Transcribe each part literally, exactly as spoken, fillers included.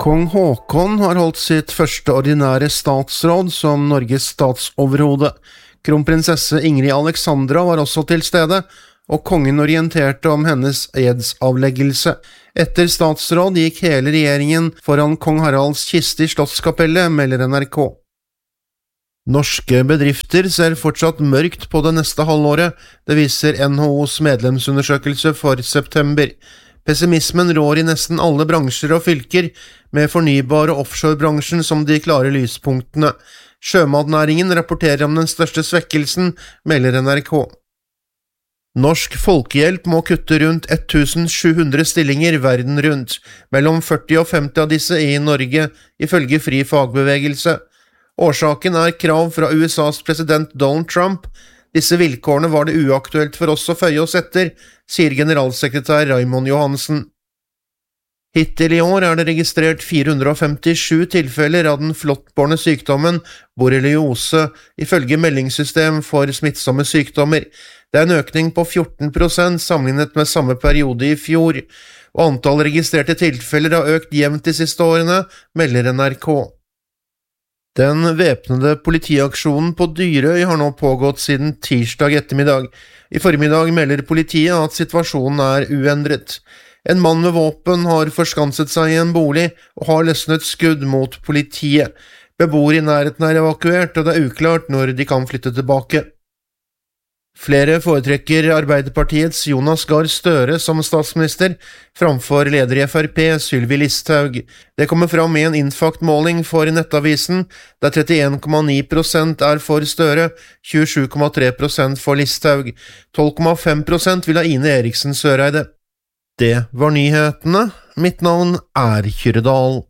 Kong Haakon har holdt sitt første ordinære statsråd som Norges statsoverhode. Kronprinsesse Ingrid Alexandra var også til stede, og kongen orienterte om hennes edsavleggelse. Etter statsråd gikk hele regjeringen foran kong Haralds kiste i Slottskapellet, melder N R K. Norske bedrifter ser fortsatt mørkt på det neste halvåret, det viser N H O's medlemsundersøkelse for september. Pessimismen rår i nesten alle bransjer og fylker, med fornybar- og offshorebransjen som de klare lyspunktene. Sjømatnæringen rapporterer om den største svekkelsen, melder N R K. Norsk Folkehjelp må kutte rundt sju hundre stillinger verden rundt, mellom førti og femti av disse i Norge, ifølge Fri Fagbevegelse. Årsaken er krav fra U S A's president Donald Trump. Disse vilkårene var det uaktuelt for oss å føye oss etter, sier generalsekretær Raymond Johansen. Hittil i år er det registrert fire hundre og femtisju tilfeller av den flåttbårne sykdommen borreliose, ifølge meldingssystem for smittsomme sykdommer. Det er en økning på fjorten prosent sammenlignet med samme periode i fjor, og antall registrerte tilfeller har økt jevnt de siste årene, melder N R K. Den væpnede politiaksjonen på Dyrøy har nå pågått siden tirsdag ettermiddag. I formiddag melder politiet at situasjonen er uendret. En mann med våpen har forskanset seg i en bolig og har løsnet skudd mot politiet. Beboere i nærheten er evakuert, og det er uklart når de kan flytte tilbake. Flere foretrekker Arbeiderpartiets Jonas Gahr Støre som statsminister framfor leder i F R P Sylvi Listhaug. Det kommer fram i en Infakt-måling for Nettavisen, der trettien komma ni prosent er for Støre, tjuesju komma tre prosent for Listhaug, tolv komma fem prosent vil ha Ine Eriksen Søreide. Det var nyhetene. Mitt navn er Kyrre Dahl.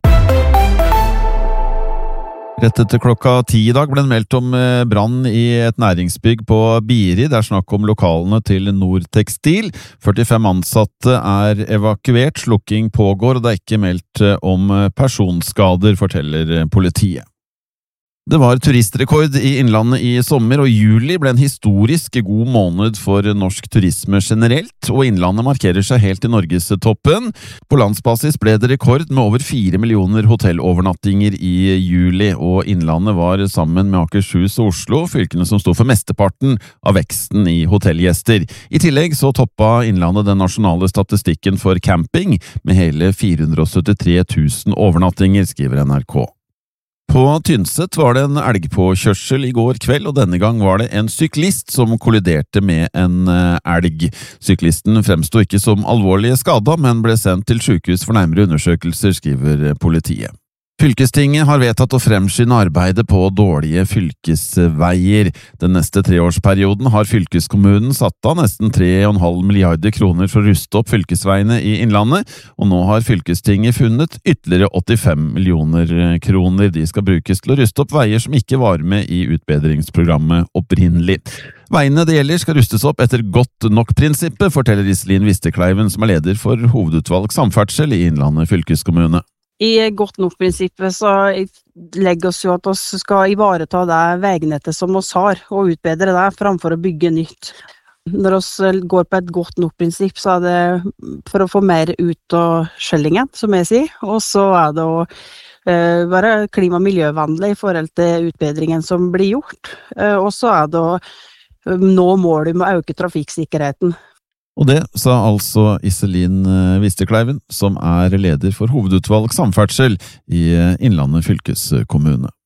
Rett etter klokka ti i dag ble det meldt om brann i et næringsbygg på Biri. Det er snakk om lokalene til Nordtekstil. førtifem ansatte er evakuert, slukking pågår, og det er ikke meldt om personskader, forteller politiet. Det var turistrekord i Innlandet i sommer, og juli ble en historisk god måned for norsk turisme generelt, og Innlandet markerer seg helt i Norgestoppen. På landsbasis ble det rekord med over fire millioner hotellovernattinger i juli, og Innlandet var sammen med Akershus og Oslo fylkene som sto for mesteparten av veksten i hotellgjester. I tillegg så toppa Innlandet den nasjonale statistikken for camping med hele fire hundre og syttitre tusen overnattinger, skriver N R K. På Tynset var det en elgpåkjørsel i går kveld, og denne gang var det en syklist som kolliderte med en elg. Syklisten fremsto ikke som alvorlig skadet, men ble sendt til sykehus for nærmere undersøkelser, skriver politiet. Fylkestinget har vedtatt å fremskynde arbeidet på dårlige fylkesveier. Den neste treårsperioden har fylkeskommunen satt av nesten tre komma fem milliarder kroner for å ruste opp fylkesveiene i Innlandet, og nå har fylkestinget funnet ytterligere åttifem millioner kroner. De skal brukes til å ruste opp veier som ikke var med i utbedringsprogrammet opprinnelig. Veiene det gjelder skal rustes opp etter godt nok-prinsippet, forteller Iselin Vistekleiven, som er leder for hovedutvalg samferdsel i Innlandet fylkeskommune. I godt nok-prinsippet så legger oss jo at vi skal ivareta det veignettet som vi har, og utbedre det framfor å bygge nytt. Når vi går på et godt nok-prinsipp, så er det for å få mer ut av skjellingen, som jeg sier, og så er det å uh, være klima- og miljøvennlig i forhold til utbedringen som blir gjort, uh, og så er det å uh, nå målet med å øke trafikksikkerheten. Og det sa altså Iselin Vistekleiven, som er leder for hovedutvalg samferdsel i Innlandet fylkeskommune.